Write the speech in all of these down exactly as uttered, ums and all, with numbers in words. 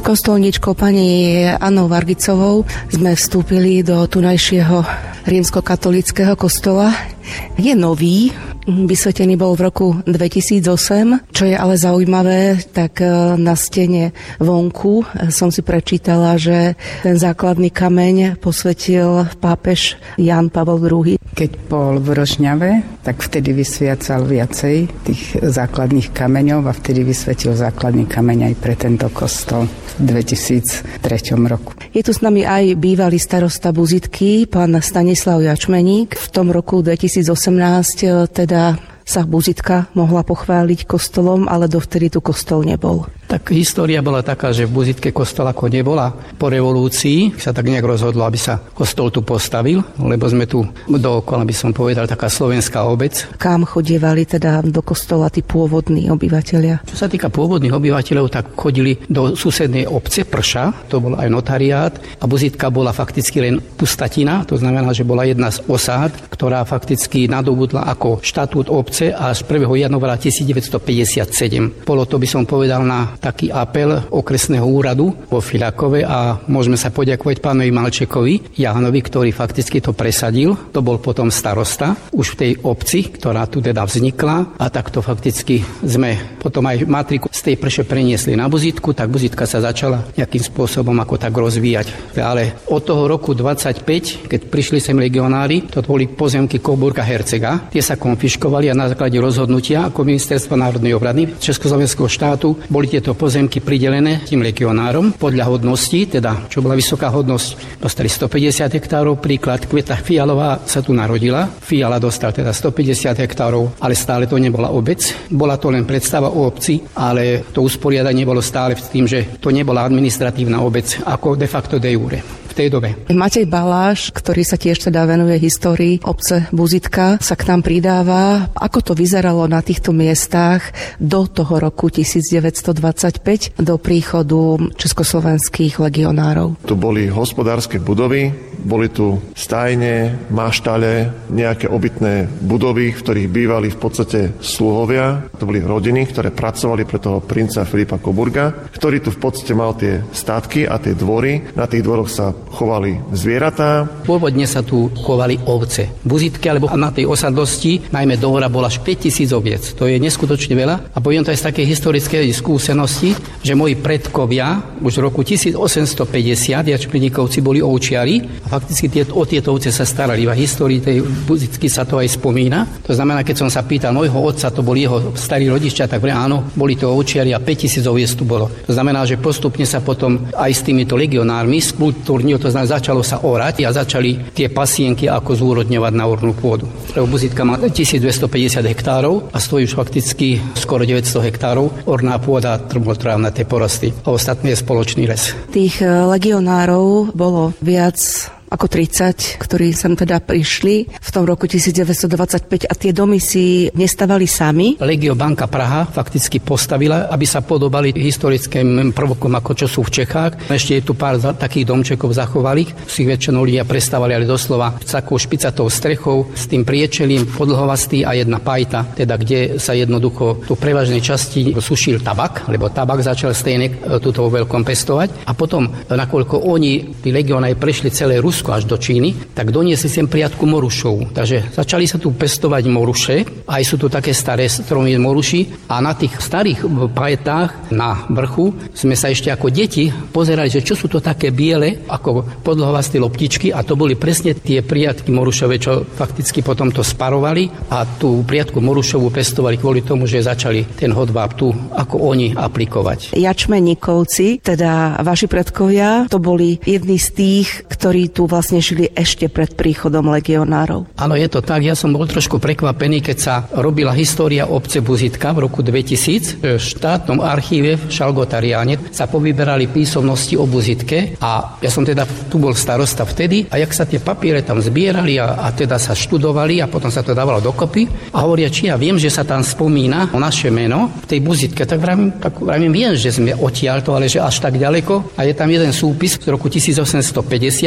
kostolníčkou pani Annou Vargicovou sme vstúpili do tunajšieho rímskokatolického kostola. Je nový, vysvetený bol v roku dvetisícosem, čo je ale zaujímavé, tak na stene vonku som si prečítala, že ten základný kameň posvetil pápež Ján Pavol druhý. Keď bol v Rožňave, tak vtedy vysviacal viacej tých základných kameňov a vtedy vysvetil základný kameň aj pre tento kostol v dvetisíctri roku. Je tu s nami aj bývalý starosta Buzitky, pán Stanislav Jačmeník. V tom roku dvetisícosemnásť teda sa Buzitka mohla pochváliť kostolom, ale dovtedy tu kostol nebol. Tak história bola taká, že v Buzitke kostol ako nebola. Po revolúcii sa tak nejak rozhodlo, aby sa kostol tu postavil, lebo sme tu dookola, by som povedal, taká slovenská obec. Kam chodievali teda do kostola tí pôvodní obyvateľia? Čo sa týka pôvodných obyvateľov, tak chodili do susednej obce Prša, to bol aj notariát, a Buzitka bola fakticky len pustatina, to znamená, že bola jedna z osád, ktorá fakticky nadobudla ako štatút obce až prvého januára tisícdeväťstopäťdesiatsedem. Bolo to, by som povedal, na taký apel okresného úradu vo Filakove a môžeme sa poďakovať pánovi Malčekovi Jánovi, ktorý fakticky to presadil. To bol potom starosta už v tej obci, ktorá tu teda vznikla, a takto fakticky sme potom aj matriku z tej Prše preniesli na Buzitku, tak Buzitka sa začala nejakým spôsobom ako tak rozvíjať. Ale od toho roku dvadsaťpäť, keď prišli sem legionári, to boli pozemky Coburga Hercega, tie sa konfiškovali a na základe rozhodnutia ako Ministerstva národnej obrany Československého štátu boli tieto pozemky pridelené tým legionárom podľa hodnosti, teda čo bola vysoká hodnosť, dostali stopäťdesiat hektárov, príklad Kveta Fialová sa tu narodila, Fiala dostal teda stopäťdesiat hektárov, ale stále to nebola obec, bola to len predstava o obci, ale to usporiadanie bolo stále s tým, že to nebola administratívna obec ako de facto de jure. Tej dobe. Matej Baláš, ktorý sa tiež teda venuje histórii obce Buzitka, sa k nám pridáva. Ako to vyzeralo na týchto miestach do toho roku devätnásťstodvadsaťpäť, do príchodu československých legionárov? Tu boli hospodárske budovy, boli tu stajne, maštale, nejaké obytné budovy, v ktorých bývali v podstate sluhovia. To boli rodiny, ktoré pracovali pre toho princa Filipa Coburga, ktorý tu v podstate mal tie statky a tie dvory. Na tých dvoroch sa chovali zvieratá. Pôvodne sa tu chovali ovce. V Buzitke, alebo na tej osadlosti, najmä do hora, bola až päťtisíc oviec. To je neskutočne veľa. A poviem to aj z takej historickej skúsenosti, že moji predkovia už v roku tisícosemstopäťdesiat Jačmeníkovci boli ovčiari a fakticky tie, o tieto ovce sa starali. A v histórii tej Buzitky sa to aj spomína. To znamená, keď som sa pýtal môjho otca, to boli jeho starí rodičia, tak áno, boli to ovčiari a päťtisíc oviec tu bolo. To znamená, že postupne sa potom aj s týmito legionármi skulptúrne, to znamená, začalo sa orať a začali tie pasienky ako zúrodňovať na ornú pôdu. Buzitka má tisícdvestopäťdesiat hektárov a stojí už fakticky skoro deväťsto hektárov orná pôda, trmotrávnaté porasty a ostatné je spoločný les. Tých legionárov bolo viac ako tridsať, ktorí sem teda prišli v tom roku devätnásťstodvadsaťpäť a tie domy si nestavali sami. Legio Banka Praha fakticky postavila, aby sa podobali historickým prvokom, ako čo sú v Čechách. Ešte je tu pár takých domčekov zachovali, si väčšinou ľudia prestávali, ale doslova s takou špicatou strechou, s tým priečelím, podlhovastý a jedna pajta, teda kde sa jednoducho tu prevažnej časti sušil tabak, lebo tabak začal stejne tuto vo veľkom pestovať. A potom, nakoľko oni, tí legionári, prešli celé Rusko až do Číny, tak doniesli sem priadku morušov. Takže začali sa tu pestovať moruše, aj sú tu také staré stromy moruši a na tých starých pajetách na vrchu sme sa ešte ako deti pozerali, že čo sú to také biele, ako podlhovasté loptičky a to boli presne tie priadky morušové, čo fakticky potom to sparovali a tú priadku morušovú pestovali kvôli tomu, že začali ten hodváb tu ako oni aplikovať. Jačmeníkovci, teda vaši predkovia, to boli jedni z tých, ktorí tu vlastne žili ešte pred príchodom legionárov. Áno, je to tak. Ja som bol trošku prekvapený, keď sa robila história obce Buzitka v roku dvetisíc. V štátnom archíve v Šalgotariáne sa povyberali písomnosti o Buzitke a ja som teda tu bol starosta vtedy a jak sa tie papiere tam zbierali a, a teda sa študovali a potom sa to dávalo dokopy a hovoria, či ja viem, že sa tam spomína o naše meno v tej Buzitke, tak vravím, tak vravím, viem, že sme odtiaľto, ale že až tak ďaleko a je tam jeden súpis z roku tisícosemstopäťdesiat, že osada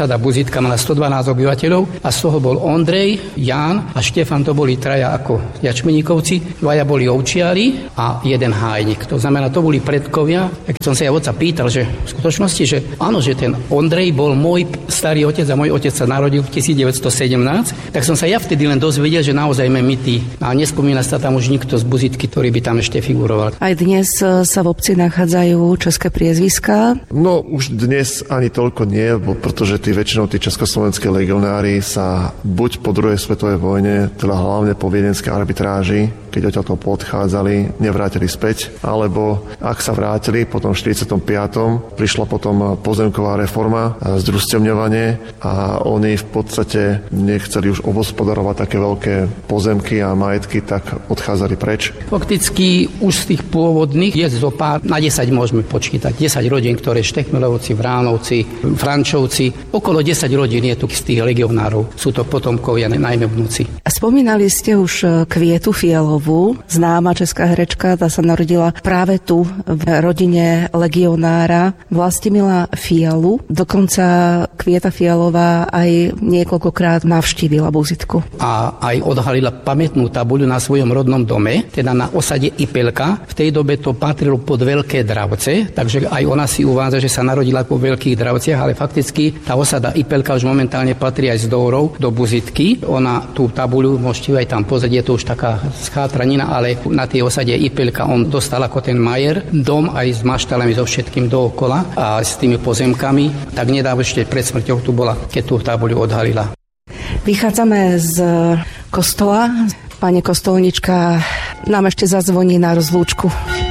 osada Buzitka mala stodvanásť obyvateľov a z toho bol Ondrej, Ján a Štefan, to boli traja ako jačmeníkovci, dvaja boli ovčiari a jeden hájnik. To znamená, to boli predkovia. Keď som sa ja otca pýtal, že v skutočnosti, že áno, že ten Ondrej bol môj starý otec a môj otec sa narodil v devätnásť sedemnásť, tak som sa ja vtedy len dozvedel, že naozaj sme my tí. A nespomína sa tam už nikto z Buzitky, ktorý by tam ešte figuroval. Aj dnes sa v obci nachádzajú české priezviská? No už dnes ani toľko nie, pretože tí väčšinou tí československí legionári sa buď po druhej svetovej vojne, teda hlavne po viedenskej arbitráži, keď odtiaľto podchádzali, nevrátili späť, alebo ak sa vrátili, potom v štyridsiatom piatom prišla potom pozemková reforma, združstevňovanie a oni v podstate nechceli už obospodarovať také veľké pozemky a majetky, tak odchádzali preč. Fakticky už z tých pôvodných je zo pár, na desať môžeme počítať, desať rodín, ktoré Štechmelovci, Vránovci, Frančovci, okolo desať rodín je tu z tých legionárov. Sú to potomkovia, najmä vnúci. Spomínali ste už Kvietu Fialovú, známa česká herečka, tá sa narodila práve tu v rodine legionára Vlastimila Fialu. Dokonca Kvieta Fialová aj niekoľkokrát navštívila Buzitku. A aj odhalila pamätnú tabuľu na svojom rodnom dome, teda na osade Ipelka. V tej dobe to patrilo pod Veľké Dravce, takže aj ona si uvádza, že sa narodila po Veľkých Dravciach, ale fakticky tá osada Ipelka už momentálne patrí aj z Dourov do Buzitky. Ona tú tabuľu, môžete aj tam pozrieť, je to už taká schátranina, ale na tej osade Ipelka on dostal ako ten majer dom aj s maštalami, so všetkým dookola a s tými pozemkami. Tak nedávno ešte pred smrťou tu bola, keď tú tabuľu odhalila. Vychádzame z kostola. Pani kostolnička nám ešte zazvoní na rozlúčku.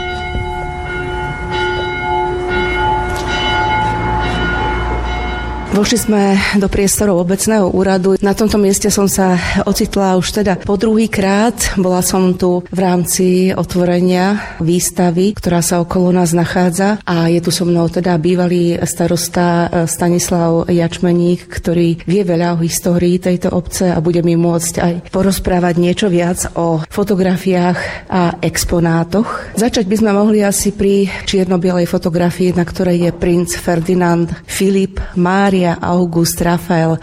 Vošli sme do priestorov obecného úradu. Na tomto mieste som sa ocitla už teda po druhý krát. Bola som tu v rámci otvorenia výstavy, ktorá sa okolo nás nachádza. A je tu so mnou teda bývalý starosta Stanislav Jačmeník, ktorý vie veľa o histórii tejto obce a bude mi môcť aj porozprávať niečo viac o fotografiách a exponátoch. Začať by sme mohli asi pri čierno-bielej fotografii, na ktorej je princ Ferdinand Filip Mária August Rafael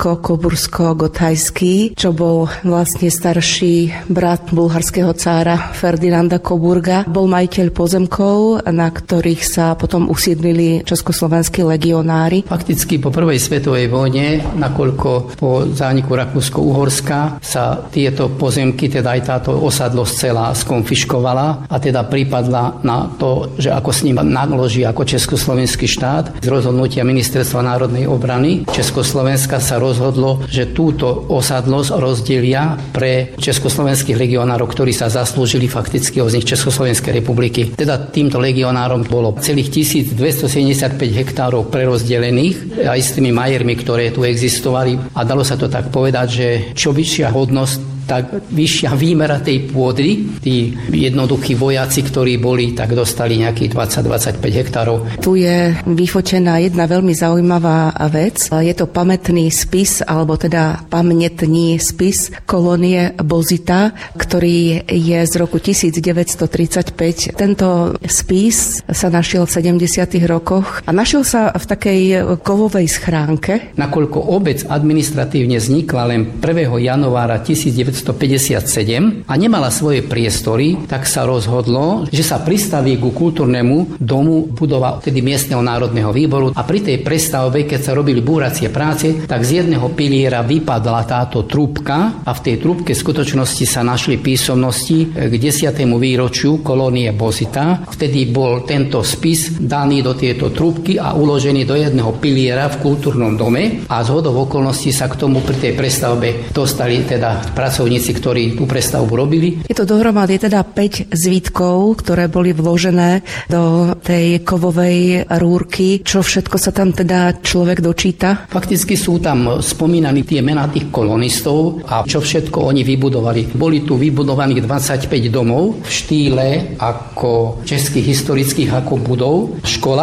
Sasko-Kobursko-Gothajský, čo bol vlastne starší brat bulharského cára Ferdinanda Coburga. Bol majiteľ pozemkov, na ktorých sa potom usídlili československí legionári. Fakticky po prvej svetovej vojne, nakoľko po zániku Rakúsko-Uhorska sa tieto pozemky, teda aj táto osadlosť celá skonfiškovala a teda pripadla na to, že ako s ním naloží ako československý štát. Z rozhodnutia Ministerstva národnej obrany Československa sa rozhodlo, že túto osadlosť rozdelia pre československých legionárov, ktorí sa zaslúžili fakticky o vznik Československej republiky. Teda týmto legionárom bolo celých tisícdvestosedemdesiatpäť hektárov prerozdelených aj s tými majermi, ktoré tu existovali. A dalo sa to tak povedať, že čo vyššia hodnosť, tak vyššia výmera tej pôdy. Tí jednoduchí vojaci, ktorí boli, tak dostali nejakých dvadsať až dvadsaťpäť hektárov. Tu je vyfotená jedna veľmi zaujímavá vec. Je to pamätný spis, alebo teda pamätný spis kolónie Bozita, ktorý je z roku devätnásťtridsaťpäť. Tento spis sa našiel v sedemdesiatych rokoch a našiel sa v takej kovovej schránke. Nakoľko obec administratívne vznikla len prvého januára devätnásťstopäťdesiatsedem a nemala svoje priestory, tak sa rozhodlo, že sa pristaví ku kultúrnemu domu budova tedy miestneho národného výboru a pri tej prestavbe, keď sa robili búracie práce, tak z jedného piliera vypadla táto trúbka a v tej trúbke v skutočnosti sa našli písomnosti k desiatému výročiu kolónie Bozita. Vtedy bol tento spis daný do tejto trúbky a uložený do jedného piliera v kultúrnom dome a zhodou okolností sa k tomu pri tej prestavbe dostali teda pracovníci, ktorí tú prestavbu robili. Je to dohromady teda päť zvítkov, ktoré boli vložené do tej kovovej rúrky. Čo všetko sa tam teda človek dočíta? Fakticky sú tam spomínaní tie mená tých kolonistov a čo všetko oni vybudovali. Boli tu vybudovaných dvadsaťpäť domov v štýle ako českých historických ako budov. Škola,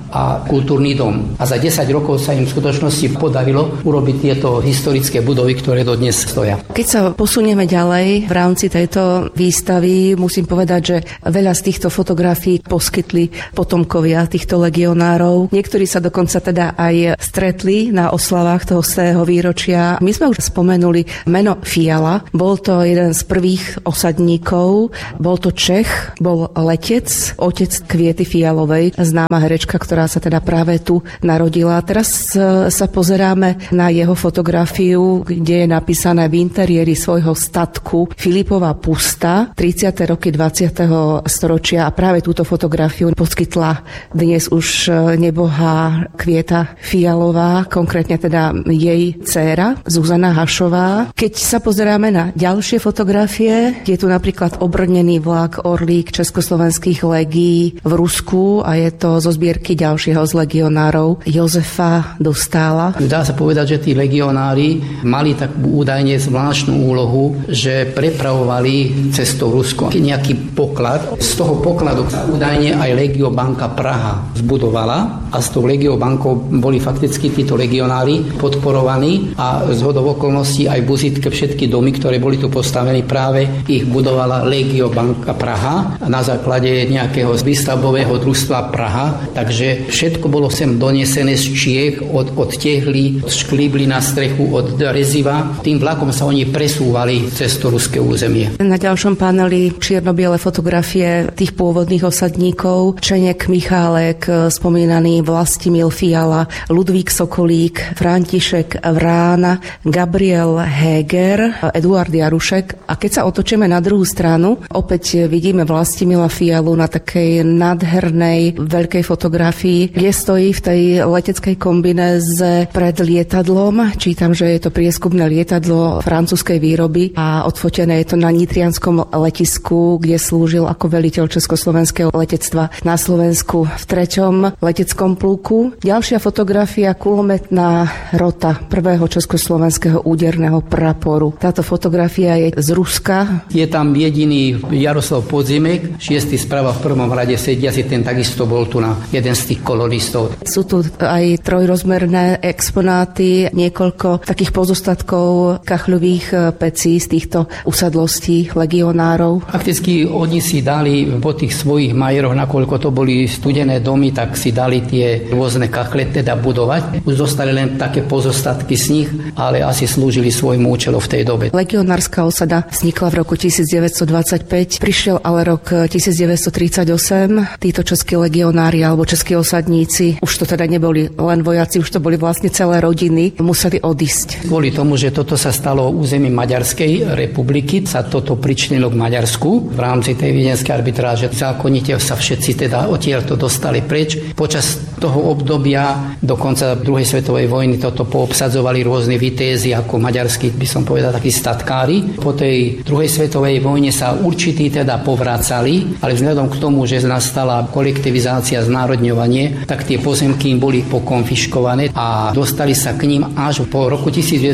a kultúrny dom. A za desať rokov sa im v skutočnosti podarilo urobiť tieto historické budovy, ktoré dodnes stoja. Keď sa posunieme ďalej v rámci tejto výstavy, musím povedať, že veľa z týchto fotografií poskytli potomkovia týchto legionárov. Niektorí sa dokonca teda aj stretli na oslavách toho stého výročia. My sme už spomenuli meno Fiala. Bol to jeden z prvých osadníkov. Bol to Čech, bol letec, otec Kviety Fialovej, známa herečka, ktorá sa teda práve tu narodila. Teraz sa pozeráme na jeho fotografiu, kde je napísané v interiéri svojho statku Filipova Pusta, tridsiate roky dvadsiateho storočia, a práve túto fotografiu poskytla dnes už nebohá Kvieta Fialová, konkrétne teda jej dcéra Zuzana Hašová. Keď sa pozeráme na ďalšie fotografie, je tu napríklad obrnený vlak Orlík československých legií v Rusku a je to zo zbierky ďalšieho z legionárov Jozefa Dostála. Dá sa povedať, že tí legionári mali takú údajne zvláštnu úlohu, že prepravovali cez to Rusko nejaký poklad. Z toho pokladu údajne aj Legiobanka Praha zbudovala a s tou Legiobankou boli fakticky títo legionári podporovaní a zhodou okolností aj v Buzitke všetky domy, ktoré boli tu postavené, práve ich budovala Legiobanka Praha na základe nejakého výstavbového družstva Praha. Takže všetko bolo sem donesené z Čiech, od, od tehly, od šklíbly na strechu, od reziva. Tým vlakom sa oni presúvali cez to ruské územie. Na ďalšom paneli čierno-biele fotografie tých pôvodných osadníkov. Čenek Michálek, spomínaný Vlastimil Fiala, Ludvík Sokolík, František Vrána, Gabriel Heger, Eduard Jarušek. A keď sa otočíme na druhú stranu, opäť vidíme Vlastimila Fialu na takej nádhernej veľkej fotografii, kde stojí v tej leteckej kombinéze pred lietadlom. Čítam, že je to prieskupné lietadlo francúzskej výroby a odfotené je to na nitrianskom letisku, kde slúžil ako veliteľ československého letectva na Slovensku v treťom leteckom pluku. Ďalšia fotografia, kulometná rota prvého československého úderného praporu. Táto fotografia je z Ruska. Je tam jediný Jaroslav Podzimek, šiestý sprava v prvom rade sediaci, ten takisto bol tu na jeden z tých kolonistov. Sú tu aj trojrozmerné exponáty, niekoľko takých pozostatkov kachľových pecí z týchto usadlostí legionárov. Fakticky oni si dali po tých svojich majeroch, nakoľko to boli studené domy, tak si dali tie rôzne kachle teda budovať. Už zostali len také pozostatky z nich, ale asi slúžili svojmu účelu v tej dobe. Legionárska osada vznikla v roku devätnásťstodvadsaťpäť, prišiel ale rok devätnásťstotridsaťosem. Títo českí legionári alebo českí osadníci, už to teda neboli len vojaci, už to boli vlastne celé rodiny, museli odísť. Kvôli tomu, že toto sa stalo území Maďarskej republiky, sa toto pričnilo k Maďarsku v rámci tej viedenskej arbitráže. Zákonite sa všetci teda odtiaľto dostali preč. Počas toho obdobia do konca druhej svetovej vojny toto poobsadzovali rôzne vitézy ako maďarskí, by som povedal, takí statkári. Po tej druhej svetovej vojne sa určití teda povracali, ale vzhľadom k tomu, že nastala kolektivizácia, znárodňovanie, tak tie pozemky im boli pokonfiškované a dostali sa k ním až po roku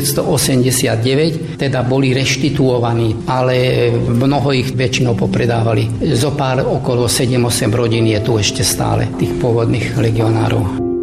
devätnásťstoosemdesiatdeväť, teda boli reštituovaní, ale mnoho ich väčšinou popredávali. Zopár okolo sedem osem rodín je tu ešte stále tých pôvodných legionárov.